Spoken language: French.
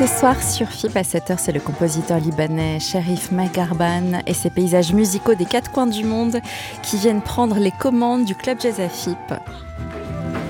Ce soir sur FIP à 7h, c'est le compositeur libanais Cherif Megarban et ses paysages musicaux des quatre coins du monde qui viennent prendre les commandes du Club Jazz à FIP.